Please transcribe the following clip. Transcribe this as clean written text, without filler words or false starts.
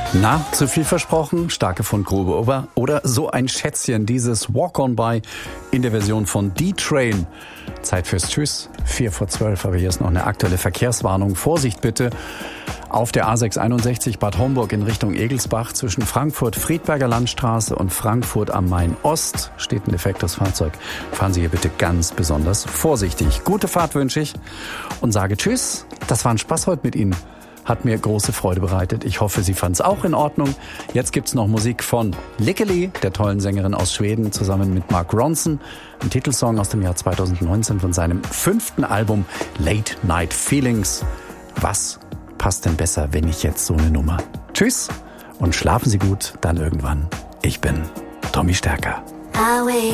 Na, zu viel versprochen? Starke Fundgrube oder so ein Schätzchen, dieses Walk On By in der Version von D-Train. Zeit fürs Tschüss, 11:45, aber hier ist noch eine aktuelle Verkehrswarnung. Vorsicht bitte auf der A661 Bad Homburg in Richtung Egelsbach zwischen Frankfurt-Friedberger Landstraße und Frankfurt am Main Ost steht ein defektes Fahrzeug. Fahren Sie hier bitte ganz besonders vorsichtig. Gute Fahrt wünsche ich und sage Tschüss. Das war ein Spaß heute mit Ihnen. Hat mir große Freude bereitet. Ich hoffe, Sie fanden es auch in Ordnung. Jetzt gibt's noch Musik von Lickeli, der tollen Sängerin aus Schweden, zusammen mit Mark Ronson. Ein Titelsong aus dem Jahr 2019 von seinem 5. Album Late Night Feelings. Was passt denn besser, wenn ich jetzt so eine Nummer? Tschüss und schlafen Sie gut, dann irgendwann. Ich bin Tommy Stärker.